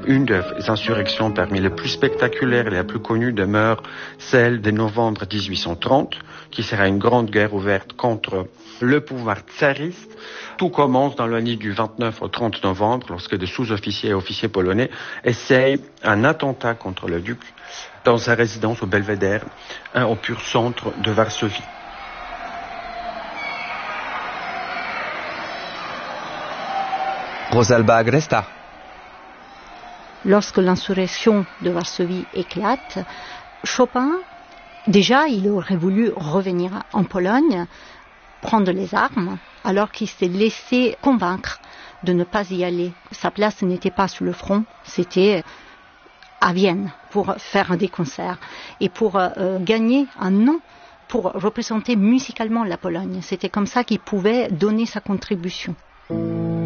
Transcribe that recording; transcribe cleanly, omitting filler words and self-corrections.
Une des insurrections parmi les plus spectaculaires et les plus connues demeure celle de novembre 1830, qui sera une grande guerre ouverte contre le pouvoir tsariste. Tout commence dans la nuit du 29 au 30 novembre, lorsque des sous-officiers et officiers polonais essayent un attentat contre le duc dans sa résidence au Belvédère, au pur centre de Varsovie. Rosalba Agresta. Lorsque l'insurrection de Varsovie éclate, Chopin, déjà, il aurait voulu revenir en Pologne, prendre les armes, alors qu'il s'est laissé convaincre de ne pas y aller. Sa place n'était pas sur le front, c'était à Vienne pour faire des concerts et pour gagner un nom, pour représenter musicalement la Pologne. C'était comme ça qu'il pouvait donner sa contribution.